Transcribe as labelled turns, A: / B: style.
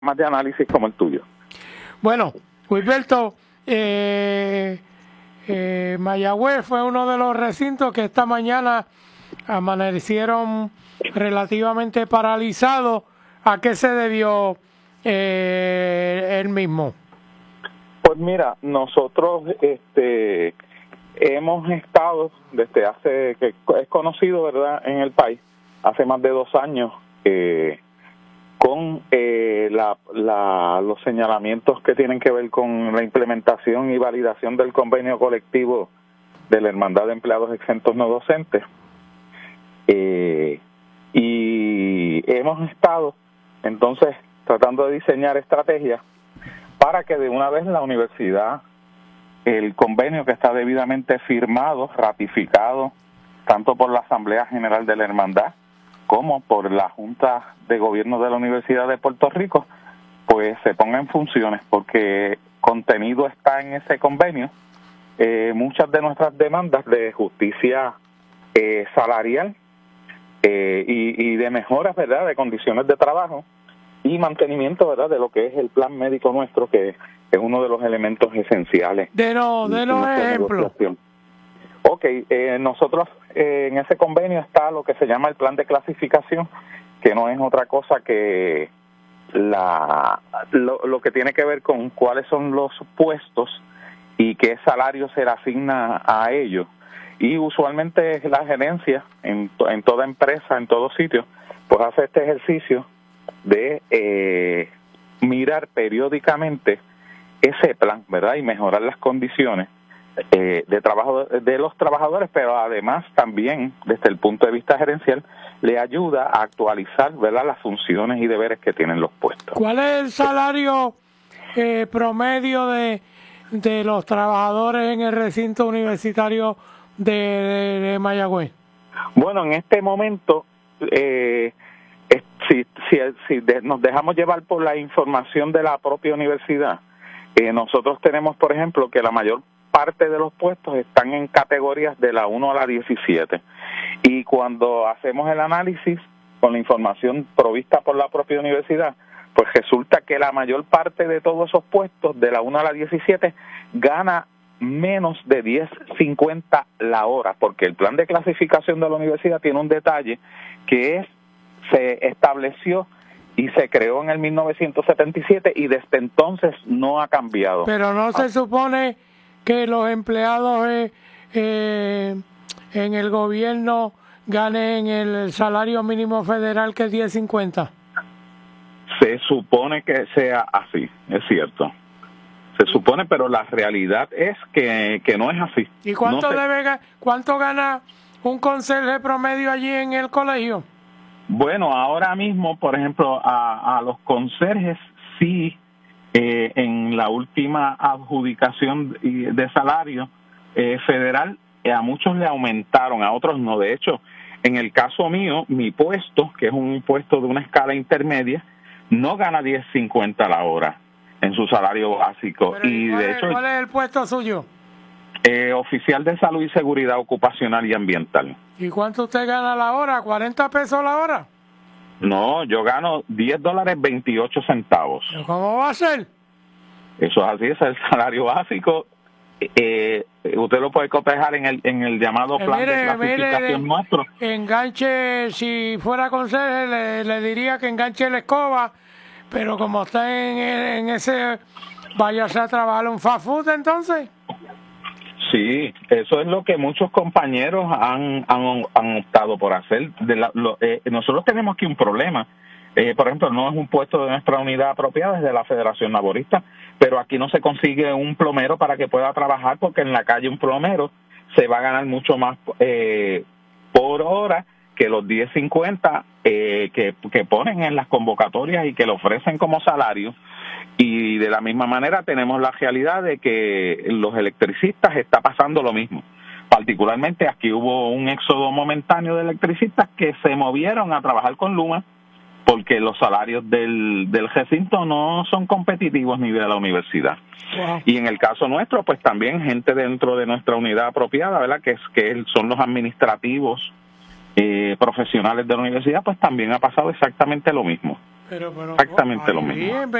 A: más de análisis como el tuyo.
B: Bueno, Wilberto, Mayagüez fue uno de los recintos que esta mañana amanecieron relativamente paralizados. ¿A qué se debió el mismo?
A: Pues mira, nosotros hemos estado desde hace, que es conocido, ¿verdad?, en el país, hace más de 2 años, con los señalamientos que tienen que ver con la implementación y validación del convenio colectivo de la Hermandad de Empleados Exentos No Docentes. Y hemos estado entonces tratando de diseñar estrategias para que de una vez la universidad, el convenio que está debidamente firmado, ratificado, tanto por la Asamblea General de la Hermandad como por la Junta de Gobierno de la Universidad de Puerto Rico, pues se ponga en funciones, porque contenido está en ese convenio muchas de nuestras demandas de justicia salarial y de mejoras, ¿verdad?, de condiciones de trabajo y mantenimiento, ¿verdad?, de lo que es el plan médico nuestro, que es uno de los elementos esenciales.
B: Denos ejemplos.
A: Ok, nosotros en ese convenio está lo que se llama el plan de clasificación, que no es otra cosa que lo que tiene que ver con cuáles son los puestos y qué salario se le asigna a ellos. Y usualmente la gerencia, en toda empresa, en todo sitio, pues hace este ejercicio de mirar periódicamente ese plan, ¿verdad?, y mejorar las condiciones de trabajo de los trabajadores, pero además también desde el punto de vista gerencial le ayuda a actualizar, ¿verdad?, las funciones y deberes que tienen los puestos.
B: ¿Cuál es el salario promedio de los trabajadores en el recinto universitario de Mayagüez?
A: Bueno, en este momento, si nos dejamos llevar por la información de la propia universidad, nosotros tenemos, por ejemplo, que la mayor parte de los puestos están en categorías de la 1 a la 17. Y cuando hacemos el análisis con la información provista por la propia universidad, pues resulta que la mayor parte de todos esos puestos de la 1 a la 17 gana menos de 10.50 la hora, porque el plan de clasificación de la universidad tiene un detalle que se estableció y se creó en el 1977 y desde entonces no ha cambiado.
B: Pero no se supone que los empleados en el gobierno ganen el salario mínimo federal, que es 10.50.
A: Se supone que sea así, es cierto. Se supone, pero la realidad es que no es así.
B: ¿Y cuánto cuánto gana un conserje promedio allí en el colegio?
A: Bueno, ahora mismo, por ejemplo, a los conserjes sí, en la última adjudicación de salario federal, a muchos le aumentaron, a otros no. De hecho, en el caso mío, mi puesto, que es un puesto de una escala intermedia, no gana 10.50 la hora en su salario básico.
B: Y de hecho, ¿cuál es el puesto suyo?
A: Oficial de Salud y Seguridad Ocupacional y Ambiental.
B: ¿Y cuánto usted gana la hora? ¿40 pesos la hora?
A: No, yo gano $10.28.
B: ¿Cómo va a ser?
A: Eso es así, ese es el salario básico. Usted lo puede cotejar en el llamado plan de clasificación nuestro.
B: Enganche, si fuera conserje, le diría que enganche la escoba, pero como está en ese, váyase a trabajar un fast food entonces.
A: Sí, eso es lo que muchos compañeros han optado por hacer. Nosotros tenemos aquí un problema. Por ejemplo, no es un puesto de nuestra unidad apropiada, es de la Federación Laborista, pero aquí no se consigue un plomero para que pueda trabajar, porque en la calle un plomero se va a ganar mucho más por hora que los 10.50 que ponen en las convocatorias y que le ofrecen como salario. Y de la misma manera tenemos la realidad de que los electricistas está pasando lo mismo. Particularmente aquí hubo un éxodo momentáneo de electricistas que se movieron a trabajar con Luma, porque los salarios del recinto no son competitivos ni de la universidad. Wow. Y en el caso nuestro, pues también gente dentro de nuestra unidad apropiada, ¿verdad?, que son los administrativos profesionales de la universidad, pues también ha pasado exactamente lo mismo. Exactamente lo mismo.